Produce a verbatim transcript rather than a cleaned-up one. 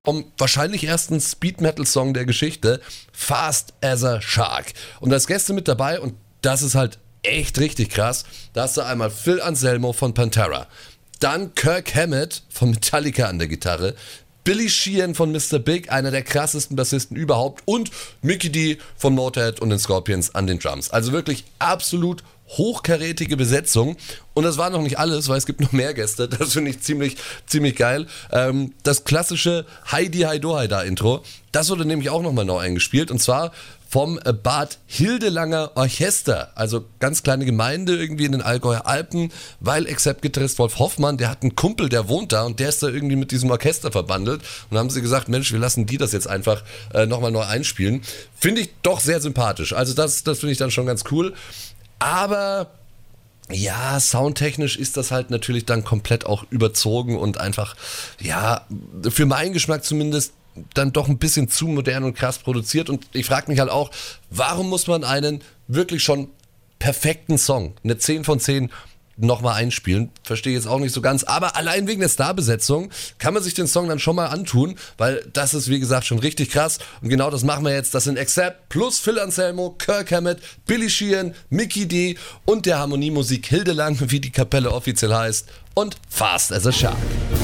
vom wahrscheinlich ersten Speed-Metal-Song der Geschichte, Fast as a Shark. Und als Gäste mit dabei, und das ist halt echt richtig krass, da hast du einmal Phil Anselmo von Pantera, dann Kirk Hammett von Metallica an der Gitarre, Billy Sheehan von Mister Big, einer der krassesten Bassisten überhaupt, und Mikkey Dee von Motorhead und den Scorpions an den Drums. Also wirklich absolut hochkarätige Besetzung. Und das war noch nicht alles, weil es gibt noch mehr Gäste. Das finde ich ziemlich, ziemlich geil. Ähm, das klassische Heidi Heido Heida Intro, das wurde nämlich auch nochmal neu eingespielt. Und zwar vom Bad Hildelanger Orchester. Also ganz kleine Gemeinde irgendwie in den Allgäuer Alpen, weil Accept-Gitarrist Wolf Hoffmann, der hat einen Kumpel, der wohnt da und der ist da irgendwie mit diesem Orchester verbandelt. Und dann haben sie gesagt, Mensch, wir lassen die das jetzt einfach äh, nochmal neu einspielen. Finde ich doch sehr sympathisch. Also das, das finde ich dann schon ganz cool. Aber ja, soundtechnisch ist das halt natürlich dann komplett auch überzogen und einfach, ja, für meinen Geschmack zumindest dann doch ein bisschen zu modern und krass produziert. Und ich frage mich halt auch, warum muss man einen wirklich schon perfekten Song, eine zehn von zehn, nochmal einspielen? Verstehe jetzt auch nicht so ganz, aber allein wegen der Starbesetzung kann man sich den Song dann schon mal antun, weil das ist wie gesagt schon richtig krass und genau das machen wir jetzt. Das sind Accept plus Phil Anselmo, Kirk Hammett, Billy Sheehan, Mikkey Dee und der Harmoniemusik Hildelang, wie die Kapelle offiziell heißt, und Fast as a Shark.